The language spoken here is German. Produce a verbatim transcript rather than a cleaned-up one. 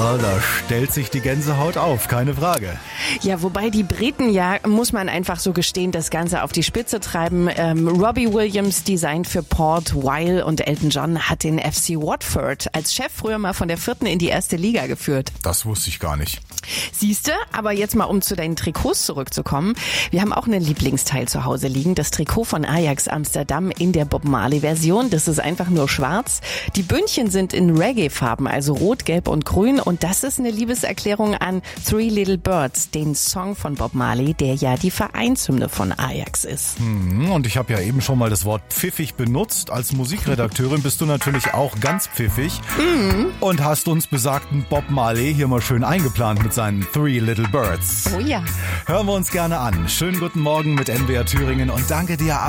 Ja, da stellt sich die Gänsehaut auf, keine Frage. Ja, wobei die Briten ja, muss man einfach so gestehen, das Ganze auf die Spitze treiben. Ähm, Robbie Williams, Design für Port Vale und Elton John, hat den F C Watford als Chef früher mal von der vierten in die erste Liga geführt. Das wusste ich gar nicht. Siehste, aber jetzt mal um zu deinen Trikots zurückzukommen. Wir haben auch einen Lieblingsteil zu Hause liegen, das Trikot von Ajax Amsterdam in der Bob Marley-Version. Das ist einfach nur schwarz. Die Bündchen sind in Reggae-Farben, also rot, gelb und grün. Und das ist eine Liebeserklärung an Three Little Birds, den Song von Bob Marley, der ja die Vereinshymne von Ajax ist. Hm, und ich habe ja eben schon mal das Wort pfiffig benutzt. Als Musikredakteurin bist du natürlich auch ganz pfiffig mhm. und hast uns besagten Bob Marley hier mal schön eingeplant mit seinen Three Little Birds. Oh ja. Hören wir uns gerne an. Schönen guten Morgen mit N W R Thüringen und danke dir